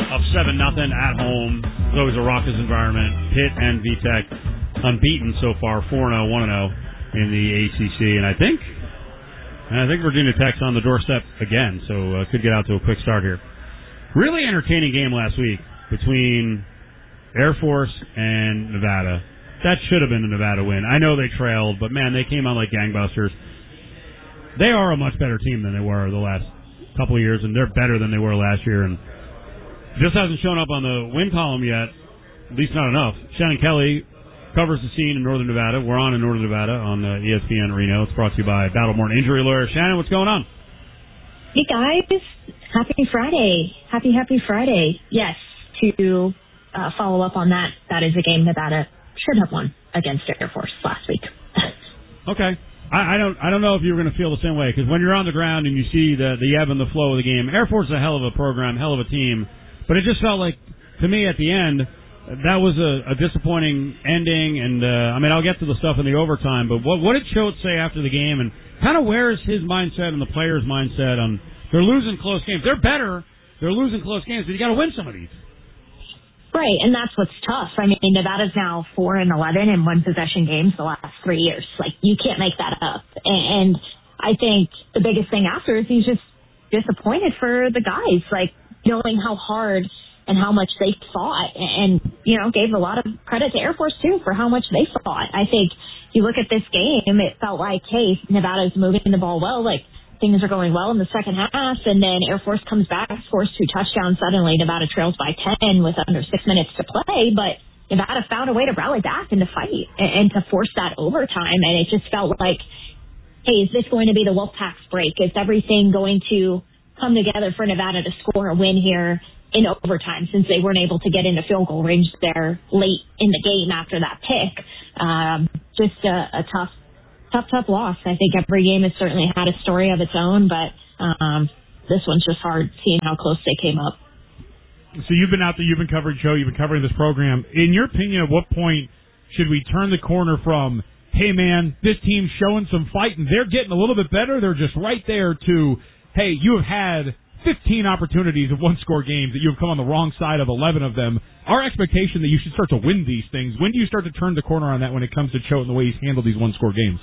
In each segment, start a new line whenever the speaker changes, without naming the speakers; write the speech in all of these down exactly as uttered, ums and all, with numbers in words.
up seven nothing at home. It's always a raucous environment. Pitt and V TEC unbeaten so far, four and oh, one and oh in the A C C. And I think and I think Virginia Tech's on the doorstep again, so uh, could get out to a quick start here. Really entertaining game last week between Air Force and Nevada. That should have been a Nevada win. I know they trailed, but, man, they came out like gangbusters. They are a much better team than they were the last couple of years, and they're better than they were last year. And just hasn't shown up on the win column yet, at least not enough. Shannon Kelly covers the scene in Northern Nevada. We're on in Northern Nevada on uh, E S P N Reno. It's brought to you by Battlemore Injury Lawyer. Shannon, what's going on?
Hey, guys. Happy Friday. Happy, happy Friday. Yes, to uh, follow up on that, that is a game Nevada should have won against Air Force last week.
Okay. I, I don't I don't know if you were going to feel the same way, because when you're on the ground and you see the, the ebb and the flow of the game, Air Force is a hell of a program, hell of a team, but it just felt like, to me, at the end, that was a, a disappointing ending, and, uh, I mean, I'll get to the stuff in the overtime, but what, what did Choate say after the game, and kind of where is his mindset and the players' mindset on, they're losing close games. They're better, they're losing close games, but you got to win some of these.
Right, and that's what's tough. I mean, Nevada's now four and eleven in one possession games the last three years. Like, you can't make that up. And I think the biggest thing after is he's just disappointed for the guys, like knowing how hard and how much they fought, and, you know, gave a lot of credit to Air Force too for how much they fought. I think you look at this game, it felt like, hey, Nevada's moving the ball well, like things are going well in the second half, and then Air Force comes back, scores two touchdowns. Suddenly, Nevada trails by ten with under six minutes to play, but Nevada found a way to rally back and to fight and, and to force that overtime, and it just felt like, hey, is this going to be the Wolfpack's break? Is everything going to come together for Nevada to score a win here in overtime, since they weren't able to get into field goal range there late in the game after that pick? Um, just a, a tough Tough, tough loss. I think every game has certainly had a story of its own, but um, this one's just hard, seeing how close they came up.
So you've been out there, you've been covering Joe, you've been covering this program. In your opinion, at what point should we turn the corner from, hey, man, this team's showing some fight and they're getting a little bit better, they're just right there, to, hey, you have had fifteen opportunities of one-score games that you have come on the wrong side of eleven of them. Our expectation that you should start to win these things, when do you start to turn the corner on that when it comes to Choate and the way he's handled these one-score games?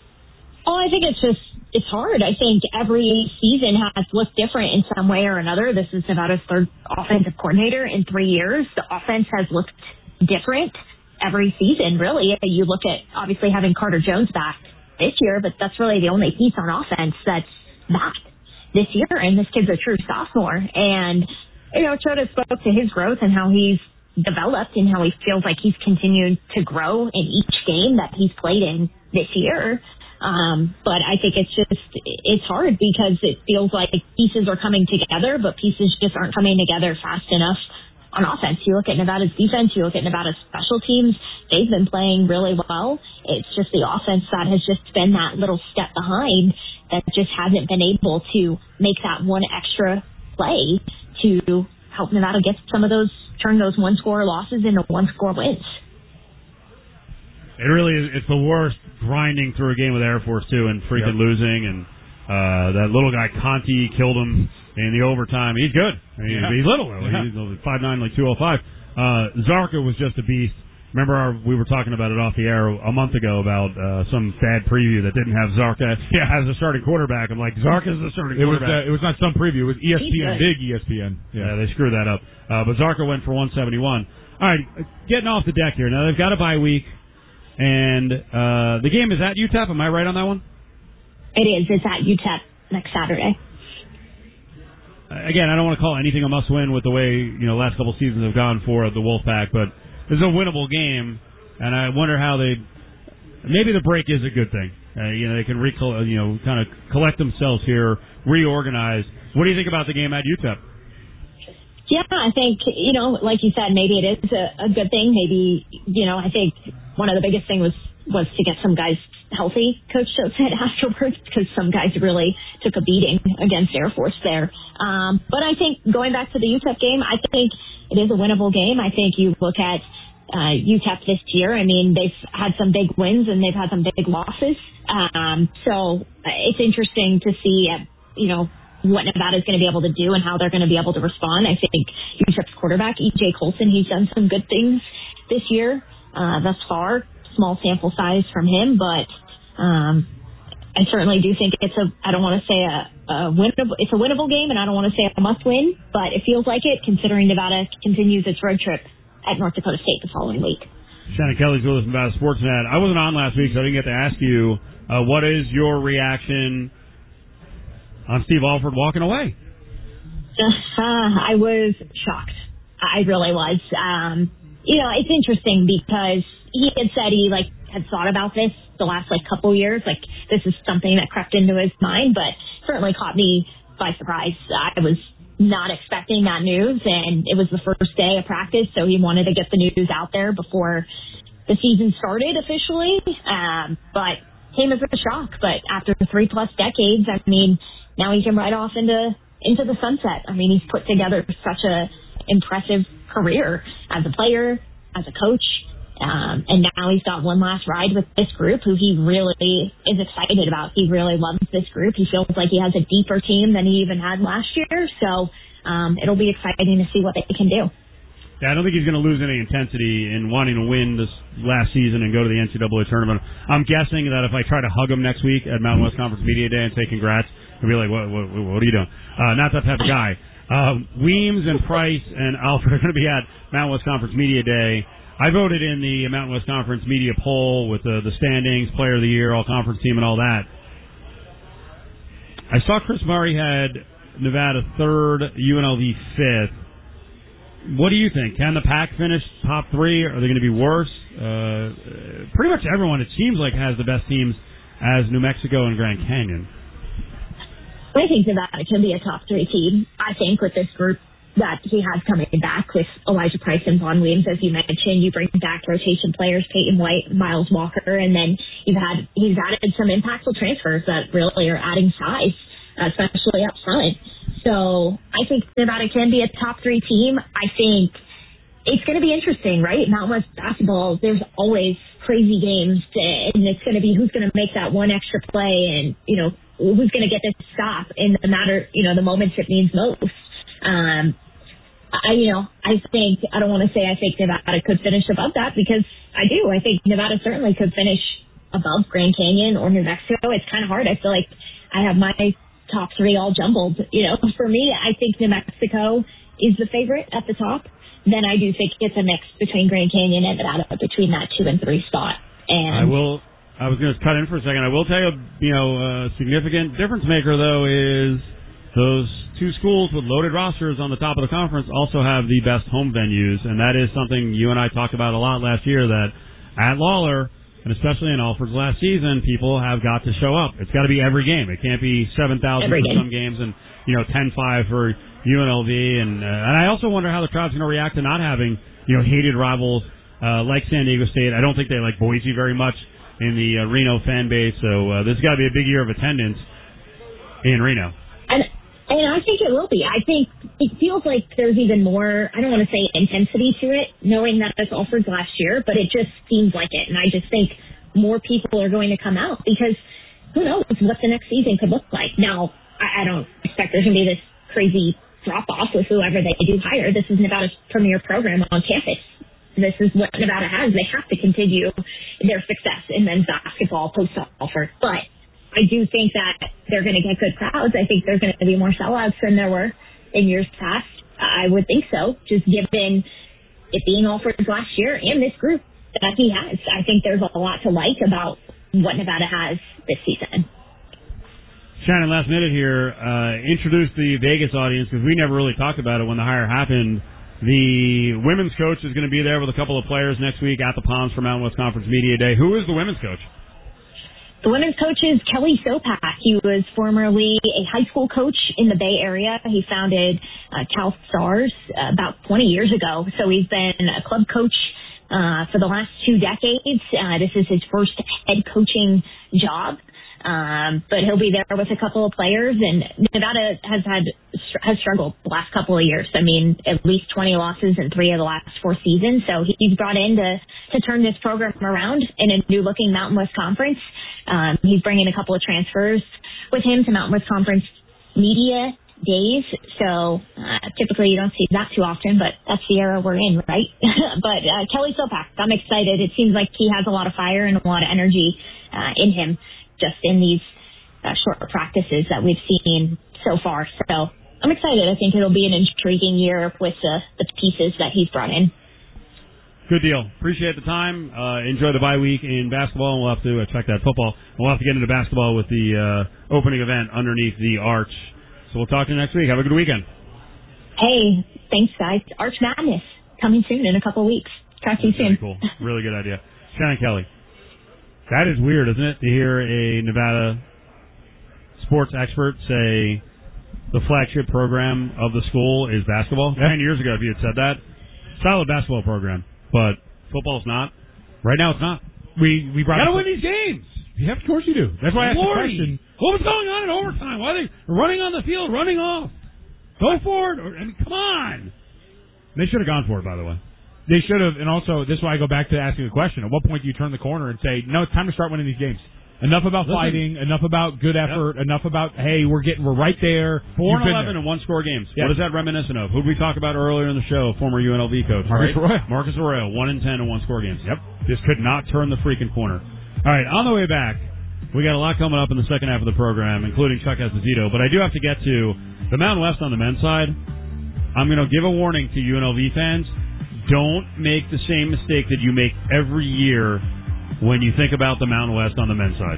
Oh, I think it's just, it's hard. I think every season has looked different in some way or another. This is Nevada's third offensive coordinator in three years. The offense has looked different every season, really. You look at, obviously, having Carter Jones back this year, but that's really the only piece on offense that's back this year, and this kid's a true sophomore. And, you know, Choate spoke to his growth and how he's developed and how he feels like he's continued to grow in each game that he's played in this year. Um, but I think it's just, it's hard because it feels like pieces are coming together, but pieces just aren't coming together fast enough on offense. You look at Nevada's defense, you look at Nevada's special teams, they've been playing really well. It's just the offense that has just been that little step behind, that just hasn't been able to make that one extra play to help Nevada get some of those, turn those one-score losses into one-score wins.
It really is, it's the worst, grinding through a game with Air Force, too, and freaking yep. losing. And uh, that little guy, Conti, killed him in the overtime. He's good. I mean, yeah. He's little, though. Yeah. He's five nine, like two oh five. Uh, Zarka was just a beast. Remember, our, we were talking about it off the air a month ago about uh, some bad preview that didn't have Zarka yeah. as a starting quarterback. I'm like, Zarka's the starting
it
quarterback.
Was, uh, it was not some preview. It was E S P N, big E S P N.
Yeah, yeah they screwed that up. Uh, but Zarka went for one seventy-one. All right, getting off the deck here. Now, they've got a bye week. And uh, the game is at U T E P. Am I right on that one?
It is. It's at U T E P next Saturday.
Again, I don't want to call anything a must-win with the way, you know, last couple seasons have gone for the Wolfpack, but this is a winnable game, and I wonder how they. Maybe the break is a good thing. Uh, you know, they can recol- you know, kind of collect themselves here, reorganize. What do you think about the game at U T E P?
Yeah, I think, you know, like you said, maybe it is a, a good thing. Maybe, you know, I think one of the biggest things was, was to get some guys healthy, Coach Choate said afterwards, because some guys really took a beating against Air Force there. Um, but I think going back to the U T E P game, I think it is a winnable game. I think you look at uh, U T E P this year. I mean, they've had some big wins and they've had some big losses. Um, so it's interesting to see, uh, you know, what Nevada is going to be able to do and how they're going to be able to respond. I think U T E P's quarterback, E J Colson, he's done some good things this year uh, thus far. Small sample size from him, but um, I certainly do think it's a, I don't want to say a, a winnable, it's a winnable game, and I don't want to say a must win, but it feels like it considering Nevada continues its road trip at North Dakota State the following week.
Shannon Kelly's with us from Nevada Sportsnet. I wasn't on last week, so I didn't get to ask you, uh, what is your reaction on Steve Alford walking away?
Uh, I was shocked. I really was. Um, you know, it's interesting because he had said he, like, had thought about this the last, like, couple years. Like, this is something that crept into his mind, but certainly caught me by surprise. I was not expecting that news, and it was the first day of practice, so he wanted to get the news out there before the season started officially. Um, but came as a shock. But after three-plus decades, I mean, now he can ride off into into the sunset. I mean, he's put together such a impressive career as a player, as a coach, um, and now he's got one last ride with this group who he really is excited about. He really loves this group. He feels like he has a deeper team than he even had last year, so um, it'll be exciting to see what they can do.
Yeah, I don't think he's going to lose any intensity in wanting to win this last season and go to the N C double A tournament. I'm guessing that if I try to hug him next week at Mountain West Conference Media Day and say congrats, he'll be like, what, what, what are you doing? Uh, not that type of guy. Uh, Weems and Price and Alfred are going to be at Mountain West Conference Media Day. I voted in the Mountain West Conference Media poll with the, the standings, Player of the Year, All-Conference Team, and all that. I saw Chris Murray had Nevada third, U N L V fifth. What do you think? Can the Pac finish top three? Are they going to be worse? Uh, pretty much everyone, it seems like, has the best teams as New Mexico and Grand Canyon.
I think Nevada can be a top three team. I think with this group that he has coming back with Elijah Price and Vaughn Weems, as you mentioned, you bring back rotation players, Peyton White, Miles Walker, and then you've had he's added some impactful transfers that really are adding size, especially up front. So I think Nevada can be a top three team. I think it's going to be interesting, right? Mountain West basketball, there's always crazy games, and it's going to be who's going to make that one extra play, and you know who's going to get this stop in the matter, you know, the moments it means most. Um, I, you know, I think, I don't want to say I think Nevada could finish above that because I do. I think Nevada certainly could finish above Grand Canyon or New Mexico. It's kind of hard. I feel like I have my top three all jumbled. You know, for me, I think New Mexico is the favorite at the top. Then I do think it's a mix between Grand Canyon and Nevada between that two and three spot. And
I will. I was going to cut in for a second. I will tell you, you know, a significant difference maker, though, is those two schools with loaded rosters on the top of the conference also have the best home venues, and that is something you and I talked about a lot last year, that at Lawler, and especially in Alfred's last season, people have got to show up. It's got to be every game. It can't be seven thousand for game. Some games and, you know, ten five for U N L V. And, uh, and I also wonder how the crowd's going to react to not having, you know, hated rivals uh, like San Diego State. I don't think they like Boise very much in the uh, Reno fan base, so uh, this has got to be a big year of attendance in Reno.
And and I think it will be. I think it feels like there's even more, I don't want to say intensity to it, knowing that it's Alfred's last year, but it just seems like it. And I just think more people are going to come out because who knows what the next season could look like. Now, I, I don't expect there's going to be this crazy drop-off with whoever they do hire. This is Nevada's premier program on campus. This is what Nevada has. They have to continue their success in men's basketball post-Alford. But I do think that they're going to get good crowds. I think there's going to be more sellouts than there were in years past. I would think so, just given it being Alford's last year and this group that he has. I think there's a lot to like about what Nevada has this season.
Shannon, last minute here, uh, introduce the Vegas audience because we never really talked about it when the hire happened. The women's coach is going to be there with a couple of players next week at the Palms for Mountain West Conference Media Day. Who is the women's coach?
The women's coach is Kelly Sopak. He was formerly a high school coach in the Bay Area. He founded uh, Cal Stars uh, about twenty years ago. So he's been a club coach uh, for the last two decades. Uh, this is his first head coaching job. Um, but he'll be there with a couple of players, and Nevada has had has struggled the last couple of years. I mean, at least twenty losses in three of the last four seasons. So he's brought in to to turn this program around in a new-looking Mountain West Conference. Um, he's bringing a couple of transfers with him to Mountain West Conference media days, so uh, typically you don't see that too often, but that's the era we're in, right? But uh, Kelly Sopak, I'm excited. It seems like he has a lot of fire and a lot of energy uh, in him just in these uh, short practices that we've seen so far. So I'm excited. I think it'll be an intriguing year with uh, the pieces that he's brought in.
Good deal. Appreciate the time. Uh, enjoy the bye week in basketball, and we'll have to uh, check that football. We'll have to get into basketball with the uh, opening event underneath the arch. So we'll talk to you next week. Have a good weekend.
Hey, thanks, guys. Arch Madness coming soon in a couple of weeks. Talk to you soon.
Very cool. Really good idea. Shannon Kelly. That is weird, isn't it, to hear a Nevada sports expert say the flagship program of the school is basketball? Yeah. Ten years ago, if you had said that, solid basketball program, but football's not. Right now, it's not.
We we brought.
Gotta win these games.
Yeah, of course you do. That's why I asked
Lordy.
the question. What was going on in overtime? Why are they running on the field, running off? Go for it. Or, I mean, come on.
They should have gone for it, by the way.
They should have, and also, this is why I go back to asking the question. At what point do you turn the corner and say, no, it's time to start winning these games? Enough about Listen. fighting, enough about good effort, yep. enough about, hey, we're getting, we're right there.
Four and eleven and one score games. Yep. What is that reminiscent of? Who did we talk about earlier in the show? Former U N L V coach,
Marcus
right?
Arroyo.
Marcus Arroyo, one and ten and one score games. Yep. Just could not turn the freaking corner. All right, on the way back, we got a lot coming up in the second half of the program, including Chuck Esposito, but I do have to get to the Mountain West on the men's side. I'm going to give a warning to U N L V fans. Don't make the same mistake that you make every year when you think about the Mountain West on the men's side.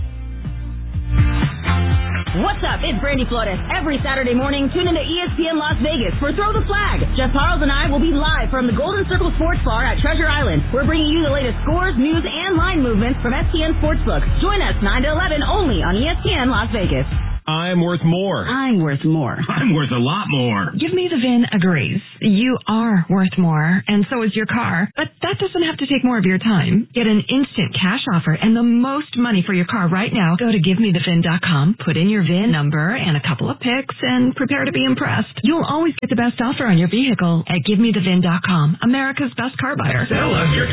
What's up? It's Brandy Flores. Every Saturday morning, tune into E S P N Las Vegas for Throw the Flag. Jeff Parles and I will be live from the Golden Circle Sports Bar at Treasure Island. We're bringing you the latest scores, news, and line movements from S P N Sportsbook. Join us nine to eleven only on E S P N Las Vegas.
I'm worth more.
I'm worth more.
I'm worth a lot more.
Give Me the V I N agrees. You are worth more, and so is your car. But that doesn't have to take more of your time. Get an instant cash offer and the most money for your car right now. Go to give me the V I N dot com, put in your V I N number and a couple of pics, and prepare to be impressed. You'll always get the best offer on your vehicle at give me the V I N dot com, America's best car buyer.
Sell us your